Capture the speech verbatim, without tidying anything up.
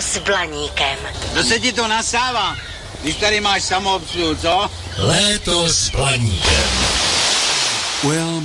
s Blaníkem. Co se ti to nasává, když tady máš samoobsluhu, co? Léto s Blaníkem. Well,